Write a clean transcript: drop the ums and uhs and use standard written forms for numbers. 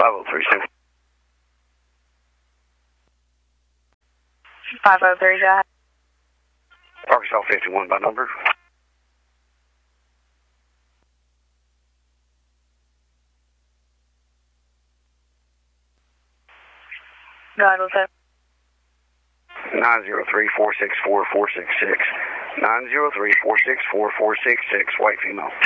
5037. 503, go ahead. Arkansas 51 by number. Go ahead, what's that? 903-464-466. 903-464-466, white female.